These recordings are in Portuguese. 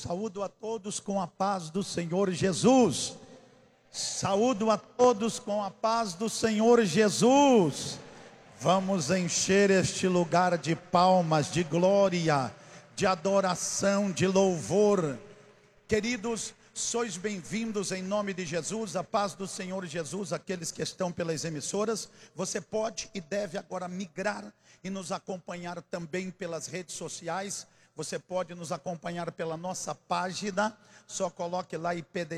Saúdo a todos com a paz do Senhor Jesus. Saúdo a todos com a paz do Senhor Jesus. Vamos encher este lugar de palmas, de glória, de adoração, de louvor. Queridos, sois bem-vindos em nome de Jesus, a paz do Senhor Jesus, aqueles que estão pelas emissoras. Você pode e deve agora migrar e nos acompanhar também pelas redes sociais. Você pode nos acompanhar pela nossa página, só coloque lá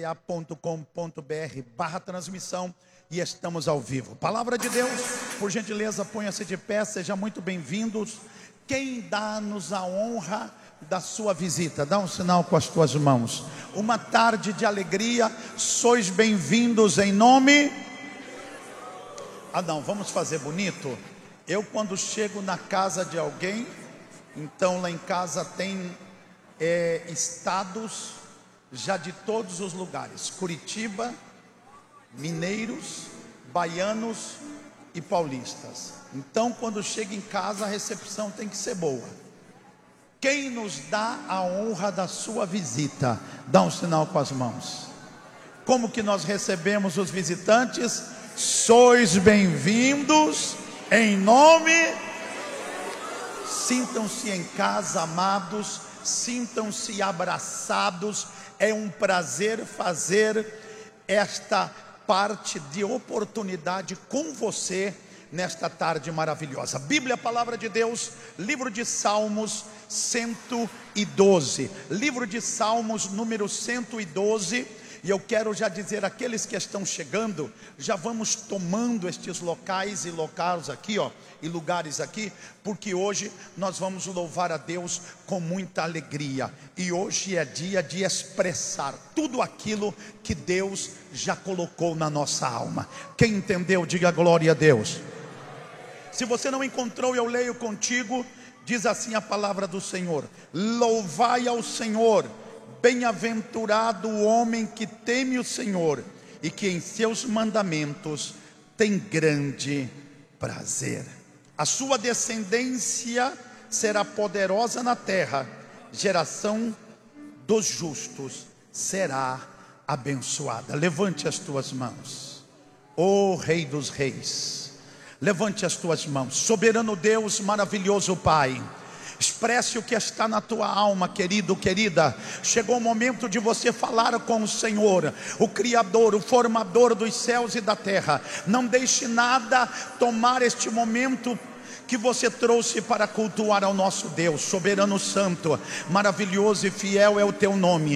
ipda.com.br/transmissão e estamos ao vivo. Palavra de Deus, por gentileza, ponha-se de pé, sejam muito bem-vindos. Quem dá-nos a honra da sua visita? Dá um sinal com as tuas mãos. Uma tarde de alegria, sois bem-vindos em nome... não, vamos fazer bonito. Eu quando chego na casa de alguém, então lá em casa tem estados já de todos os lugares: Curitiba, mineiros, baianos e paulistas. Então quando chega em casa a recepção tem que ser boa. Quem nos dá a honra da sua visita? Dá um sinal com as mãos. Como que nós recebemos os visitantes? Sois bem-vindos em nome... Sintam-se em casa, amados, sintam-se abraçados. É um prazer fazer esta parte de oportunidade com você nesta tarde maravilhosa. Bíblia, palavra de Deus, livro de Salmos 112. Livro de Salmos número 112. E eu quero já dizer àqueles que estão chegando, já vamos tomando estes locais e locais aqui, e lugares aqui, porque hoje nós vamos louvar a Deus com muita alegria. E hoje é dia de expressar tudo aquilo que Deus já colocou na nossa alma. Quem entendeu, diga glória a Deus. Se você não encontrou, eu leio contigo. Diz assim a palavra do Senhor: louvai ao Senhor. Bem-aventurado o homem que teme o Senhor e que em seus mandamentos tem grande prazer. A sua descendência será poderosa na terra, geração dos justos será abençoada. Levante as tuas mãos, ó Rei dos Reis. Levante as tuas mãos, soberano Deus, maravilhoso Pai. Expresse o que está na tua alma, querido, querida. Chegou o momento de você falar com o Senhor, o Criador, o Formador dos céus e da terra. Não deixe nada tomar este momento que você trouxe para cultuar ao nosso Deus. Soberano Santo, maravilhoso e fiel é o teu nome.